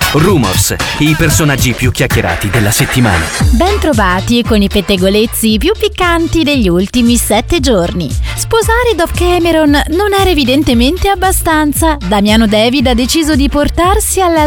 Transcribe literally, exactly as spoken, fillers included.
Rumors, i personaggi più chiacchierati della settimana. Ben trovati con i pettegolezzi più piccanti degli ultimi sette giorni. Sposare Dove Cameron non era evidentemente abbastanza. Damiano David ha deciso di portarsi alla